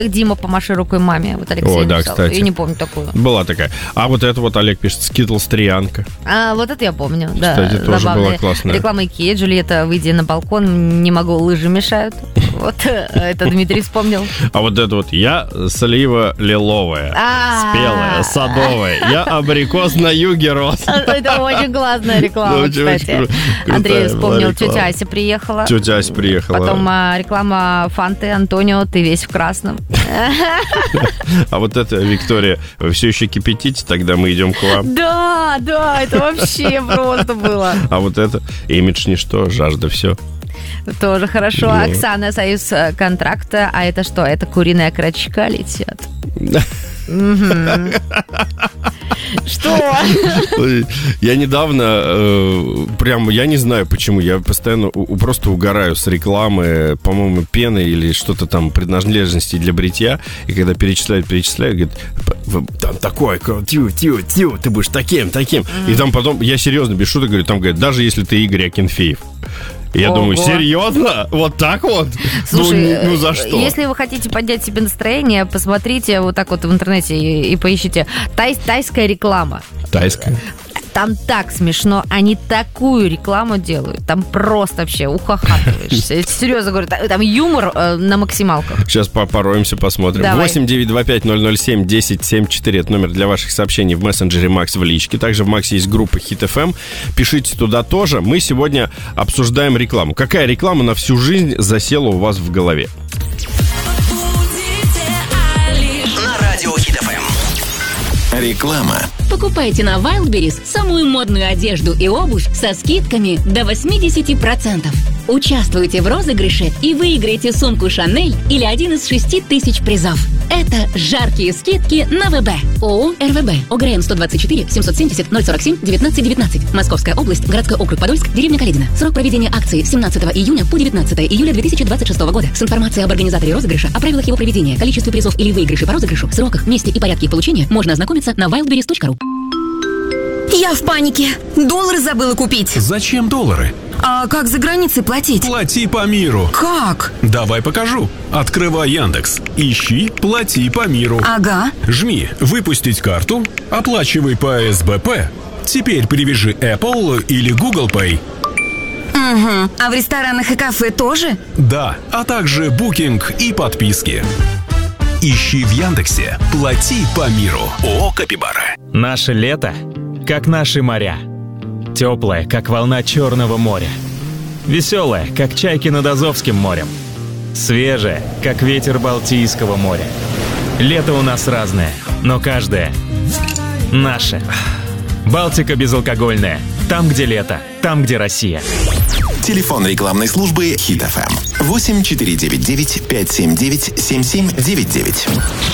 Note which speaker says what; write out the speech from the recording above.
Speaker 1: Дима, помаши рукой маме. Вот Алексей написал.
Speaker 2: Кстати.
Speaker 1: Я не помню такую.
Speaker 2: Была такая. А вот это вот Олег пишет, Skittles Трианка.
Speaker 1: Вот это я помню.
Speaker 2: Кстати,
Speaker 1: да,
Speaker 2: тоже была классная.
Speaker 1: Реклама Икеи. Джульетта, выйди на балкон, не могу, лыжи мешают. Вот это Дмитрий вспомнил.
Speaker 2: А вот это вот я слива лиловая, спелая, садовая. Я абрикос на юге рос.
Speaker 1: Это очень классная реклама, кстати. Андрей вспомнил, тетя Ася приехала.
Speaker 2: Тетя Ася приехала.
Speaker 1: Потом реклама Фанты, Антонио, ты весь в красном.
Speaker 2: А вот это, Виктория, вы все еще кипятите, тогда мы идем к вам.
Speaker 1: Да, это вообще просто было.
Speaker 2: А вот это, имидж ничто, жажда все.
Speaker 1: Тоже хорошо. Оксана, союз контракта. А это что? Это куриные окорочка летят. Что?
Speaker 2: Я недавно, я не знаю почему, я постоянно просто угораю с рекламы, по-моему, пены или что-то там, принадлежности для бритья, и когда перечисляют, говорит, там такое, ты будешь таким. И там потом, я серьезно, без шуток говорю, там говорят, даже если ты Игорь Акинфеев. Я думаю, серьезно? Вот так вот?
Speaker 1: Слушай,
Speaker 2: ну за что?
Speaker 1: Если вы хотите поднять себе настроение, посмотрите вот так вот в интернете и поищите тайская реклама.
Speaker 2: Тайская?
Speaker 1: Там так смешно, они такую рекламу делают, там просто вообще ухахатываешься. Серьезно говорю, там юмор на максималках.
Speaker 2: Сейчас пороемся, посмотрим. 8-925-007-1074, это номер для ваших сообщений в мессенджере Макс в личке. Также в Максе есть группа Hit FM. Пишите туда тоже. Мы сегодня обсуждаем рекламу. Какая реклама на всю жизнь засела у вас в голове?
Speaker 3: На радио Hit FM. Реклама.
Speaker 4: Покупайте на Wildberries самую модную одежду и обувь со скидками до 80%. Участвуйте в розыгрыше и выиграйте сумку Шанель или один из 6000 призов. Это жаркие скидки на ВБ. ООО РВБ. ОГРН 124 770 047 1919. Московская область, городской округ Подольск, деревня Калидина. Срок проведения акции с 17 июня по 19 июля 2026 года. С информацией об организаторе розыгрыша, о правилах его проведения, количестве призов или выигрышей по розыгрышу, сроках, месте и порядке их получения можно ознакомиться на wildberries.ru.
Speaker 5: Я в панике. Доллары забыла купить.
Speaker 6: Зачем доллары?
Speaker 5: А как за границей платить?
Speaker 6: Плати по миру.
Speaker 5: Как?
Speaker 6: Давай покажу. Открывай Яндекс. Ищи «Плати по миру».
Speaker 5: Ага.
Speaker 6: Жми «Выпустить карту», оплачивай по СБП. Теперь привяжи Apple или Google Pay.
Speaker 5: Угу. А в ресторанах и кафе тоже?
Speaker 6: Да, а также букинг и подписки. Ищи в Яндексе «Плати по миру». ООО «Капибара».
Speaker 7: Наше лето, как наши моря. Теплое, как волна Черного моря. Веселое, как чайки над Азовским морем. Свежее, как ветер Балтийского моря. Лето у нас разное, но каждое наше. Балтика безалкогольная. Там, где лето, там, где Россия.
Speaker 3: Телефон рекламной службы Hit FM 8499 579 7799.